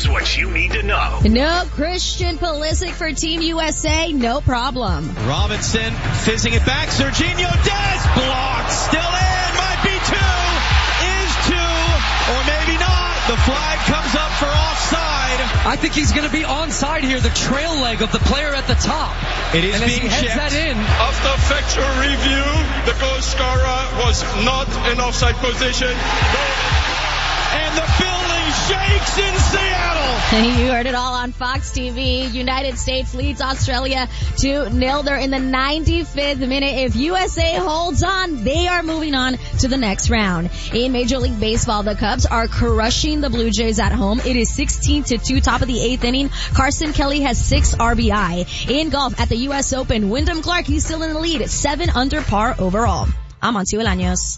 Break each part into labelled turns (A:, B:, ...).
A: Here's what you need to know.
B: No Christian Pulisic for Team USA, no problem.
C: Robinson fizzing it back. Serginho Dest blocked. Still in. Might be two. Is two. Or maybe not. The flag comes up for offside.
D: I think he's going to be onside here. The trail leg of the player at the top.
C: It is being checked.
D: That in.
E: After factual review, the goal scorer was not in offside position.
C: And the building shakes in Seattle.
B: You heard it all on Fox TV. United States leads Australia 2-0. They're in the 95th minute. If USA holds on, they are moving on to the next round. In Major League Baseball, the Cubs are crushing the Blue Jays at home. It is 16-2, top of the 8th inning. Carson Kelly has 6 RBI. In golf at the US Open, Wyndham Clark, he's still in the lead, 7 under par overall. I'm Amancio Bolaños.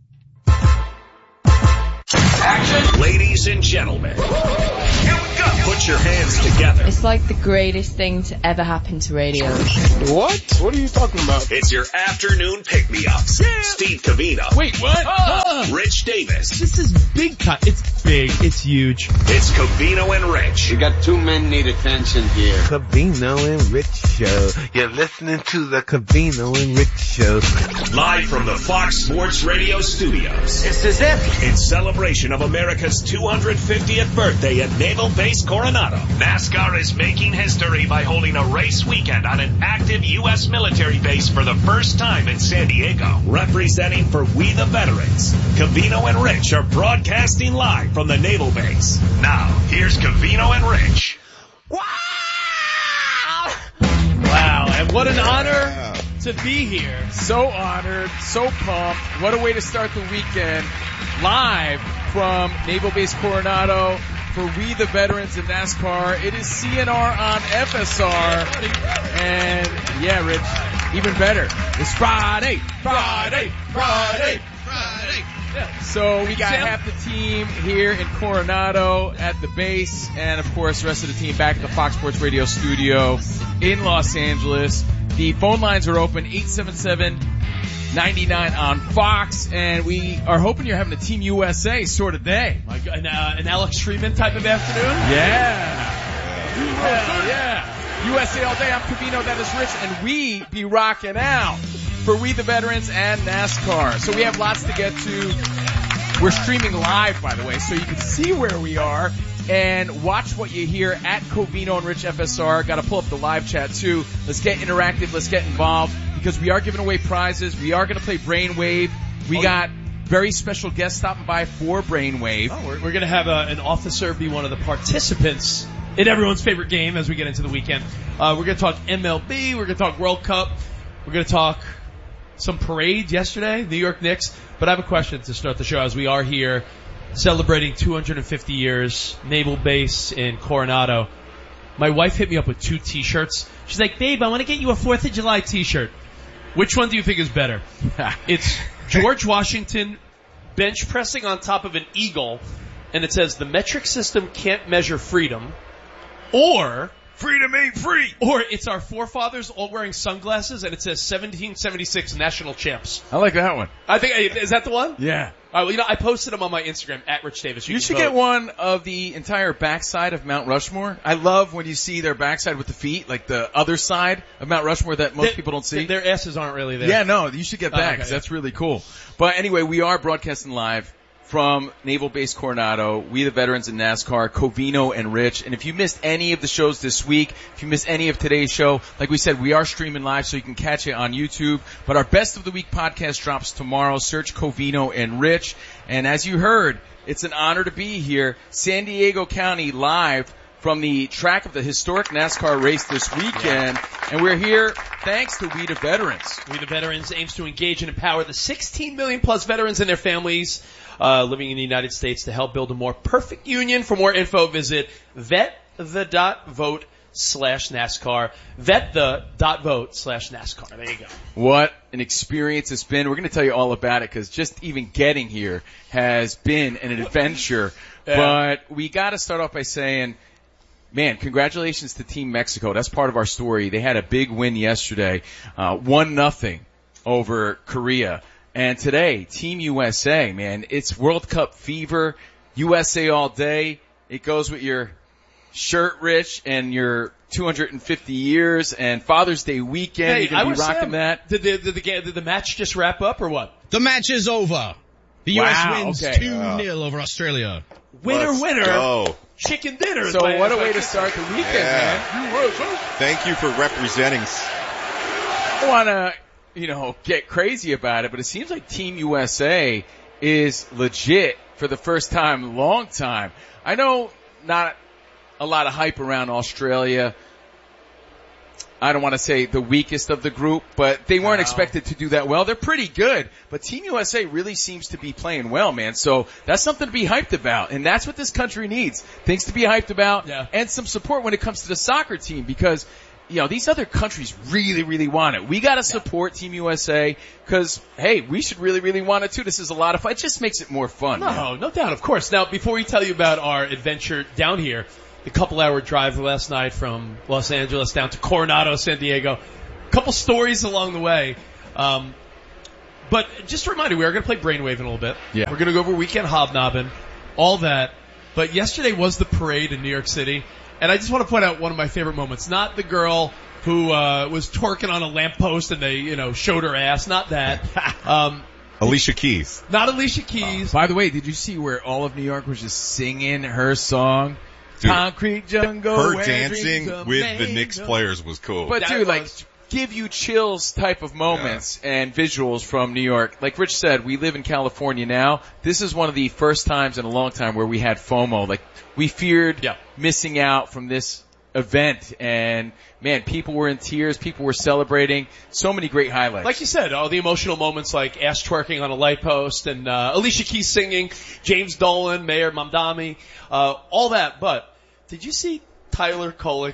A: Action. Ladies and gentlemen, here we go. Put your hands together.
F: It's like the greatest thing to ever happen to radio.
E: What? What are you talking about?
A: It's your afternoon pick-me-ups. Yeah. Steve Covino.
C: Wait, what?
A: Rich Davis.
C: This is big time. It's big. It's huge.
A: It's Covino and Rich.
G: You got 2 men need attention here.
H: Covino and Rich Show. You're listening to the Covino and Rich Show.
A: Live from the Fox Sports Radio studios.
G: This is it.
A: In celebration of America's 250th birthday at Naval Base Coronado, NASCAR is making history by holding a race weekend on an active U.S. military base for the first time in San Diego. Representing for We the Veterans, Covino and Rich are broadcasting live from the Naval Base. Now, here's Covino and Rich.
C: Wow, and what an honor to be here.
I: So honored, so pumped. What a way to start the weekend. Live from Naval Base Coronado for We the Veterans in NASCAR. It is CNR on FSR. And yeah, Rich, even better. It's Friday. Yeah. So we got half the team here in Coronado at the base, and of course the rest of the team back at the Fox Sports Radio studio in Los Angeles. The phone lines are open, 877-99 on Fox, and we are hoping you're having a Team USA sort of day.
C: Like an Alex Friedman type of afternoon?
I: Yeah. Hell yeah. USA all day. I'm Covino, that is Rich, and we be rocking out for We the Veterans and NASCAR. So we have lots to get to. We're streaming live, by the way, so you can see where we are and watch what you hear at Covino and Rich FSR. Got to pull up the live chat too. Let's get interactive. Let's get involved because we are giving away prizes. We are going to play Brainwave. We got very special guests stopping by for Brainwave.
C: Oh, we're going to have an officer be one of the participants in everyone's favorite game as we get into the weekend. We're going to talk MLB. We're going to talk World Cup. We're going to talk some parade yesterday, New York Knicks. But I have a question to start the show as we are here celebrating 250 years, Naval Base in Coronado. My wife hit me up with 2 T-shirts. She's like, babe, I want to get you a 4th of July T-shirt. Which one do you think is better? It's George Washington bench pressing on top of an eagle, and it says, the metric system can't measure freedom, or freedom ain't free. Or it's our forefathers all wearing sunglasses, and it says 1776 national champs.
I: I like that one.
C: I think, is that the one?
I: Yeah.
C: All right, well, I posted them on my Instagram, at Rich Davis.
I: You should get one of the entire backside of Mount Rushmore. I love when you see their backside with the feet, like the other side of Mount Rushmore that most people don't see.
C: Their asses aren't really there.
I: Yeah, no, you should get that because that's really cool. But anyway, we are broadcasting live from Naval Base Coronado, We the Veterans in NASCAR, Covino and Rich. And if you missed any of the shows this week, if you missed any of today's show, like we said, we are streaming live so you can catch it on YouTube. But our Best of the Week podcast drops tomorrow. Search Covino and Rich. And as you heard, it's an honor to be here. San Diego County live from the track of the historic NASCAR race this weekend. And we're here thanks to We the Veterans.
C: We the Veterans aims to engage and empower the 16 million plus veterans and their families living in the United States to help build a more perfect union. For more info, visit vetThe.vote/NASCAR. vetThe.vote/NASCAR. There you go.
I: What an experience it's been. We're going to tell you all about it because just even getting here has been an adventure. Yeah. But we got to start off by saying, man, congratulations to Team Mexico. That's part of our story. They had a big win yesterday, 1-0 over Korea. And today, Team USA, man, it's World Cup fever, USA all day. It goes with your shirt, Rich, and your 250 years and Father's Day weekend.
C: Hey,
I: you're going to be rocking that.
C: Did the match just wrap up or what?
J: The match is over. The U.S. wins 2-0 over Australia.
C: Winner.
K: Go.
C: Chicken dinner.
I: So what a way to start the weekend, man.
K: Thank you for representing.
I: I don't want to, get crazy about it, but it seems like Team USA is legit for the first time in a long time. I know not a lot of hype around Australia. I don't want to say the weakest of the group, but they weren't expected to do that well. They're pretty good, but Team USA really seems to be playing well, man. So that's something to be hyped about, and that's what this country needs. Things to be hyped about, and some support when it comes to the soccer team, because these other countries really, really want it. We got to support Team USA because, hey, we should really, really want it too. This is a lot of fun. It just makes it more fun.
C: No doubt, of course. Now, before we tell you about our adventure down here, the couple-hour drive last night from Los Angeles down to Coronado, San Diego. A couple stories along the way. But just a reminder, we are going to play Brainwave in a little bit.
I: Yeah.
C: We're going to go over Weekend Hobnobbing, all that. But yesterday was the parade in New York City. And I just want to point out one of my favorite moments. Not the girl who was twerking on a lamppost and they, showed her ass. Not that.
K: Alicia Keys.
C: Not Alicia Keys.
I: By the way, did you see where all of New York was just singing her song?
K: Dude,
I: Concrete Jungle.
K: Her dancing with the Knicks players was cool.
I: But give you chills type of moments and visuals from New York. Like Rich said, we live in California now. This is one of the first times in a long time where we had FOMO. Like, we feared missing out from this event, and man, people were in tears, people were celebrating, so many great highlights.
C: Like you said, all the emotional moments like ass twerking on a light post and Alicia Keys singing, James Dolan, Mayor Mamdani, all that. But did you see Tyler Kolek?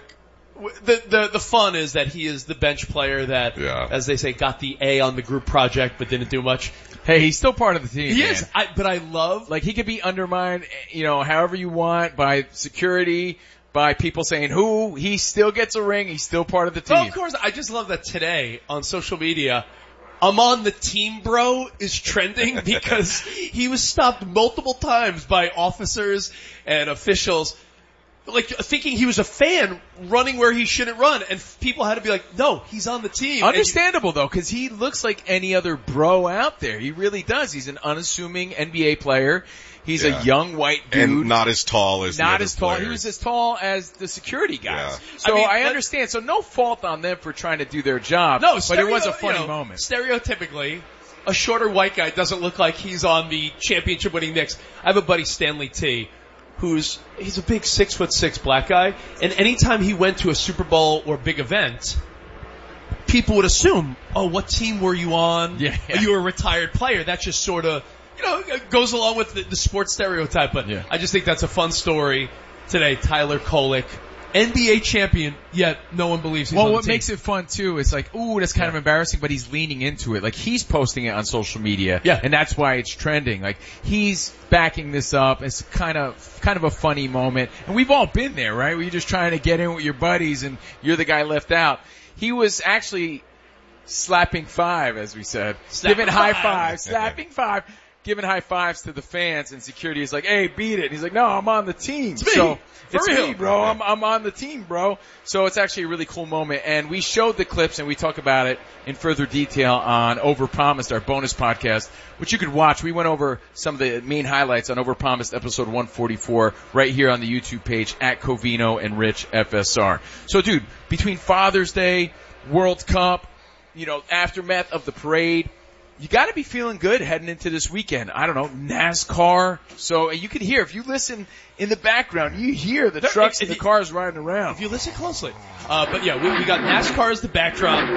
C: The fun is that he is the bench player that, as they say, got the A on the group project but didn't do much.
I: Hey, he's still part of the team.
C: He is, but I love,
I: like, he could be undermined, however you want, by security, by people saying who, he still gets a ring, he's still part of the team.
C: Well, of course, I just love that today on social media, I'm on the team, bro, is trending because he was stopped multiple times by officers and officials, like, thinking he was a fan running where he shouldn't run, and people had to be like, no, he's on the team.
I: Understandable, though, because he looks like any other bro out there. He really does. He's an unassuming NBA player. He's a young white dude.
K: And not as tall as
I: Not
K: the
I: as tall.
K: players.
I: He was as tall as the security guys. Yeah. So I understand. So no fault on them for trying to do their job.
C: No,
I: but it was a funny moment.
C: Stereotypically, a shorter white guy doesn't look like he's on the championship winning Knicks. I have a buddy, Stanley T., he's a big 6'6" black guy, and anytime he went to a Super Bowl or big event, people would assume, oh, what team were you on?
I: Yeah.
C: Are you a retired player? That just sort of, goes along with the sports stereotype, but I just think that's a fun story today. Tyler Kolek, NBA champion, yet no one believes he's on the team.
I: Well, what makes it fun too is like, ooh, that's kind of embarrassing, but he's leaning into it. Like, he's posting it on social media.
C: Yeah.
I: And that's why it's trending. Like, he's backing this up. It's kind of a funny moment. And we've all been there, right? Where you're just trying to get in with your buddies and you're the guy left out. He was actually slapping five, as we said. Giving high fives, slapping five. Giving high fives to the fans, and security is like, hey, beat it. And he's like, no, I'm on the team.
C: It's me.
I: So it's
C: real.
I: me, bro. I'm on the team, bro. So it's actually a really cool moment. And we showed the clips and we talk about it in further detail on Overpromised, our bonus podcast, which you could watch. We went over some of the main highlights on Overpromised episode 144 right here on the YouTube page at Covino and Rich FSR. So dude, between Father's Day, World Cup, aftermath of the parade, you gotta be feeling good heading into this weekend. I don't know, NASCAR. So you can hear, if you listen in the background, you hear the trucks and the cars riding around.
C: If you listen closely. But yeah, we got NASCAR as the backdrop.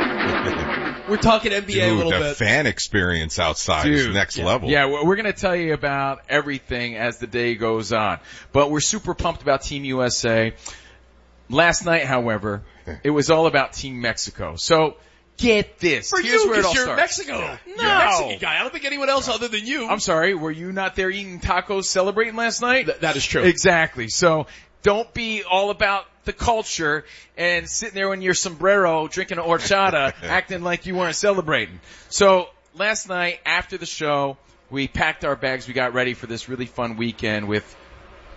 C: We're talking NBA a little bit.
K: The fan experience outside is next level.
I: Yeah, we're gonna tell you about everything as the day goes on. But we're super pumped about Team USA. Last night, however, it was all about Team Mexico. So, get this.
C: Here's
I: where it all
C: you're
I: starts.
C: Mexico.
I: No.
C: You're a Mexican guy. I don't think anyone else other than you.
I: I'm sorry, were you not there eating tacos celebrating last night?
C: That is true.
I: Exactly. So don't be all about the culture and sitting there in your sombrero drinking an horchata acting like you weren't celebrating. So last night after the show, we packed our bags. We got ready for this really fun weekend with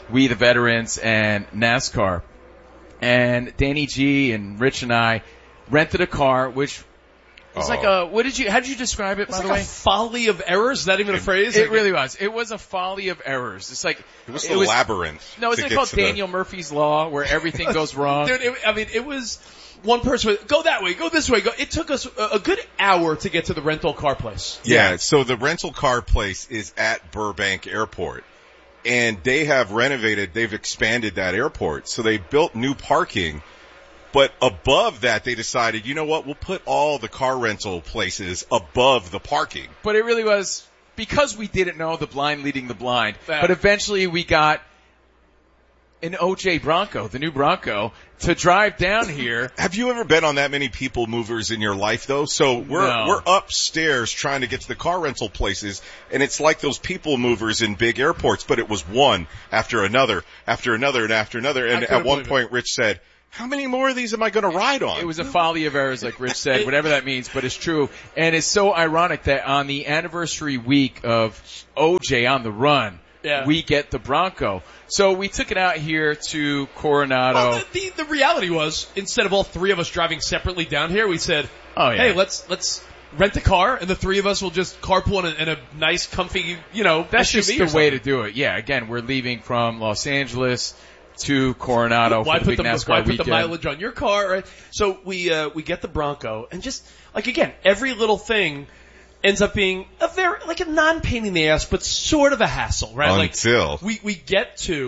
I: We the Veterans and NASCAR. And Danny G and Rich and I rented a car, which was like a, how did you describe it, by the way?
C: A folly of errors? Is that even a phrase?
I: It really was. It was a folly of errors. It's like,
K: it was the labyrinth.
I: No, isn't it called Daniel Murphy's Law, where everything goes wrong?
C: Dude, it was one person, go that way, go this way, go. It took us a good hour to get to the rental car place.
K: Yeah, so the rental car place is at Burbank Airport. And they have they've expanded that airport. So they built new parking. But above that, they decided, you know what, we'll put all the car rental places above the parking.
I: But it really was, because we didn't know, the blind leading the blind. But eventually we got an OJ Bronco, the new Bronco, to drive down here.
K: Have you ever been on that many people movers in your life, though? So we're upstairs trying to get to the car rental places, and it's like those people movers in big airports, but it was one after another, after another, and after another. And at one point, Rich said, how many more of these am I going to ride on?
I: It was a folly of errors, like Rich said, whatever that means, but it's true. And it's so ironic that on the anniversary week of OJ on the run, we get the Bronco. So we took it out here to Coronado.
C: Well, the reality was, instead of all three of us driving separately down here, we said, hey, let's rent a car, and the three of us will just carpool in a nice, comfy,
I: That's
C: SUV
I: just the way to do it. Yeah, again, we're leaving from Los Angeles to Coronado for the big NASCAR
C: why
I: weekend.
C: Put the mileage on your car, right? So we get the Bronco, and just, again, every little thing ends up being a non-pain in the ass, but sort of a hassle, right?
K: Until
C: we get to